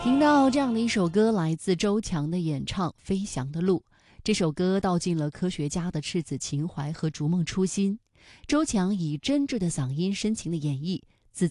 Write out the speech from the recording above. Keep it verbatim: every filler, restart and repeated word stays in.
听到这样的一首歌，来自周强的演唱《飞翔的路》。这首歌道尽了科学家的赤子情怀和逐梦初心。周强以真挚的嗓音、深情的演绎，